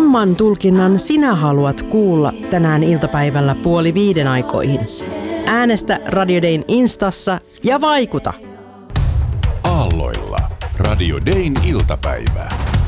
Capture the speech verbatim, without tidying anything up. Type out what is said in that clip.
Kumman tulkinnan sinä haluat kuulla tänään iltapäivällä puoli viiden aikoihin? Äänestä Radio Dayn Instassa ja vaikuta! Aalloilla Radio Dayn iltapäivä.